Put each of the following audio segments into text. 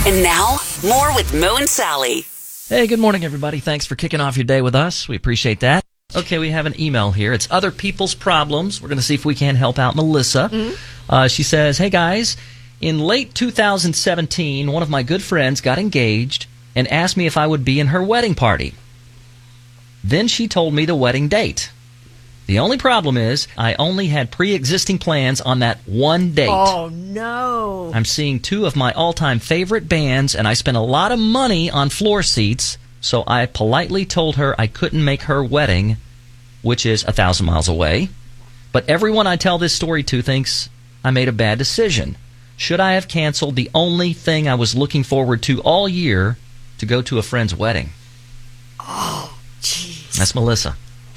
And now, more with Mo and Sally. Hey, good morning, everybody. Thanks for kicking off your day with us. We appreciate that. Okay, we have an email here. It's Other People's Problems. We're going to see if we can help out Melissa. She says, hey, guys, in late 2017, one of my good friends got engaged and asked me if I would be in her wedding party. Then she told me the wedding date. The only problem is I only had pre-existing plans on that one date. Oh, no. I'm seeing two of my all-time favorite bands, and I spent a lot of money on floor seats, so I politely told her I couldn't make her wedding, which is 1,000 miles away. But everyone I tell this story to thinks I made a bad decision. Should I have canceled the only thing I was looking forward to all year to go to a friend's wedding? Oh, jeez. That's Melissa.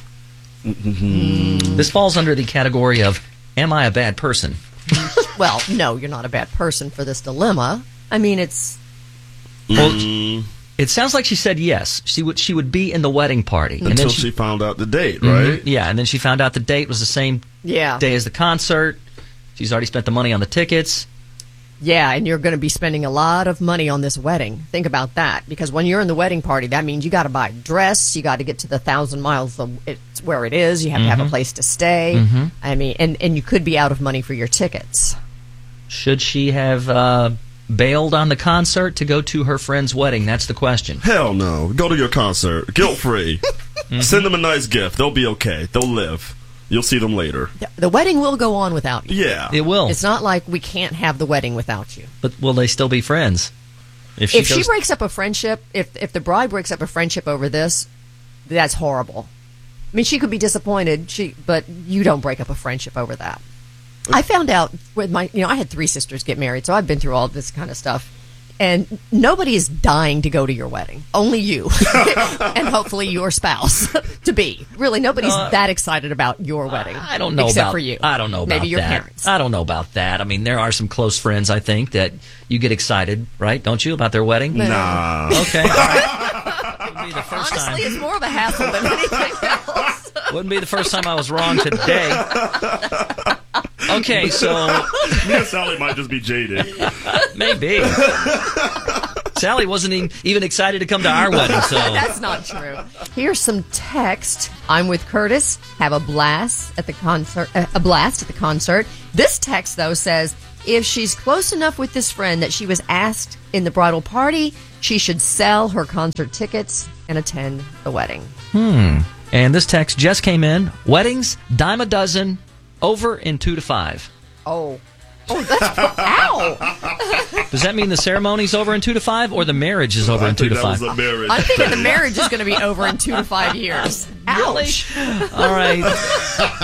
This falls under the category of, am I a bad person? Well, no, you're not a bad person for this dilemma. I mean, it's... Well, it sounds like she said yes. She would be in the wedding party. Until then she found out the date, right? Yeah, and then she found out the date was the same day as the concert. She's already spent the money on the tickets. Yeah, and you're going to be spending a lot of money on this wedding. Think about that. Because when you're in the wedding party, that means you got to buy a dress. You got to get to the 1,000 miles it's where it is. You have to have a place to stay. I mean, and you could be out of money for your tickets. Should she have bailed on the concert to go to her friend's wedding? That's the question. Hell no. Go to your concert. Guilt-free. Send them a nice gift. They'll be okay. They'll live. You'll see them later. The wedding will go on without you. Yeah. It will. It's not like we can't have the wedding without you. But will they still be friends? If she breaks up a friendship, if the bride breaks up a friendship over this, that's horrible. I mean, she could be disappointed, but you don't break up a friendship over that. I found out with I had 3 sisters get married, so I've been through all this kind of stuff. And nobody is dying to go to your wedding. Only you. And hopefully your spouse to be. Really, nobody's that excited about your wedding. I don't know except for you. I don't know about Maybe your that. parents. I don't know about that. I mean, there are some close friends, I think, that you get excited, right? Don't you, about their wedding? Nah. Okay. All right. Wouldn't be the first Honestly, time. it's more of a hassle than anything else. Wouldn't be the first time I was wrong today. Okay, so... Me and Sally might just be jaded. Maybe. Sally wasn't even excited to come to our wedding, so... That's not true. Here's some text. I'm with Curtis. Have a blast at the concert. This text, though, says, if she's close enough with this friend that she was asked in the bridal party, she should sell her concert tickets and attend the wedding. And this text just came in. Weddings, dime a dozen, over in 2 to 5. Oh, that's... Ow! Does that mean the ceremony's over in 2 to 5, or the marriage is over in 2 to 5? That was a marriage. I'm thinking the marriage is going to be over in 2 to 5 years. Ouch! All right.